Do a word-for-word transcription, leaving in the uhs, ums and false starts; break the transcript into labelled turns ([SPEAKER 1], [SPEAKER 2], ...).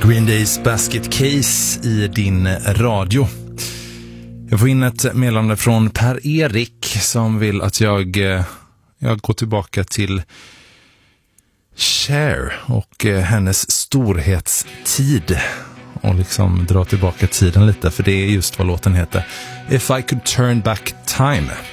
[SPEAKER 1] Green Days Basket Case i din radio. Jag får in ett meddelande från Per-Erik som vill att jag, jag går tillbaka till Cher och hennes storhetstid och liksom dra tillbaka tiden lite, för det är just vad låten heter. If I Could Turn Back Time.